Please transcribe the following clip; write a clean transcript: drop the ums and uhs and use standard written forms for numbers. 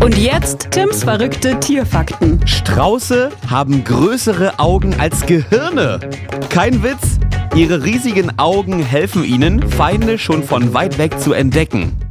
Und jetzt Tims verrückte Tierfakten. Strauße haben größere Augen als Gehirne. Kein Witz, ihre riesigen Augen helfen ihnen, Feinde schon von weit weg zu entdecken.